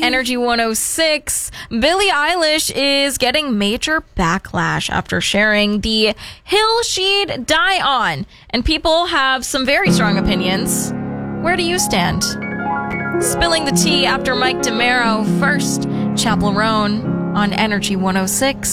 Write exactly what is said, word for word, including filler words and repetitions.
Energy one oh six. Billie Eilish is getting major backlash after sharing the hill she'd die on. And people have some very strong opinions. Where do you stand? Spilling the tea after Mike DeMero. First, Chapel Roan on Energy one oh six.